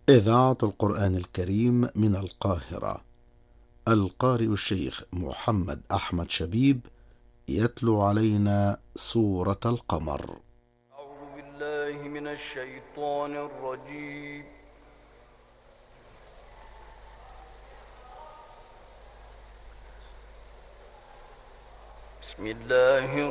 إذاعة القرآن الكريم من القاهرة. القارئ الشيخ محمد أحمد شبيب يتلو علينا سورة القمر. أعوذ بالله من الشيطان الرجيم. بسم الله